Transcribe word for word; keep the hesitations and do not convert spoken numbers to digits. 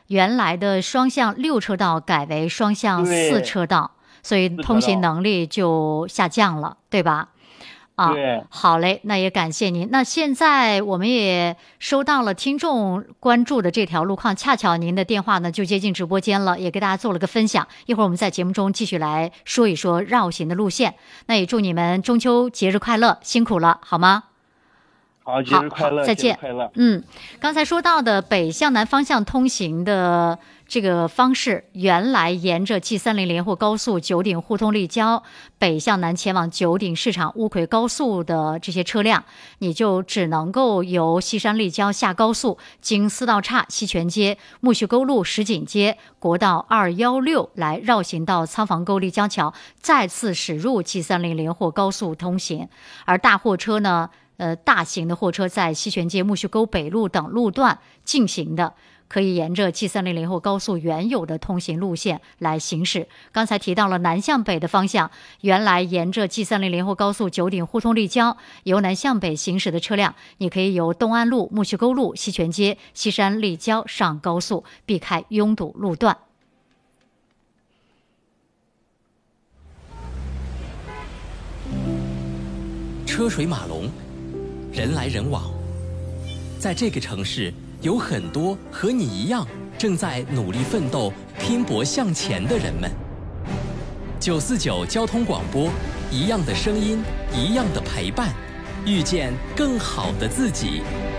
原来的双向六车道改为双向四车道，所以通行能力就下降了，对吧？啊，好嘞，那也感谢您。那现在我们也收到了听众关注的这条路况，恰巧您的电话呢就接进直播间了，也给大家做了个分享。一会儿我们在节目中继续来说一说绕行的路线。那也祝你们中秋节日快乐，辛苦了，好吗？ 好，节日快乐， 再见。 快乐。 嗯，刚才说到的北向南方向通行的这个方式，原来沿着 G 三零 连沪高速九鼎互通立交北向南前往九鼎市场乌魁高速的这些车辆，你就只能够由西山立交下高速，经四道岔、西泉街、木樨沟路、石锦街、国道二一六来绕行到仓房沟立交桥，再次驶入 G 三零 连沪高速通行。而大货车呢，呃，大型的货车在西泉街、木樨沟北路等路段进行的，可以沿着 G 三零 连沪高速原有的通行路线来行驶。刚才提到了南向北的方向，原来沿着 G 三零 连沪高速九鼎互通立交由南向北行驶的车辆，你可以由东安路、木樨沟路、西泉街、西山立交上高速，避开拥堵路段。 车水马龙，人来人往，在这个城市有很多和你一样正在努力奋斗、拼搏向前的人们。九四九交通广播，一样的声音，一样的陪伴，遇见更好的自己。